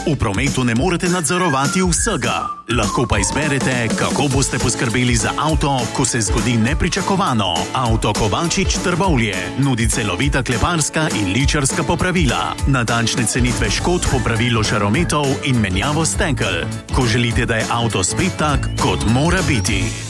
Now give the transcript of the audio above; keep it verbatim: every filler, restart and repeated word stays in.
V prometu ne morete nadzorovati vsega. Lahko pa izberete, kako boste poskrbeli za avto, ko se zgodi nepričakovano. Avto Kovačič Trbovlje nudi celovita kleparska in ličarska popravila, natančne cenitve škod, popravilo žarometov in menjavo stekel. Ko želite, da je avto spet tak, kot mora biti.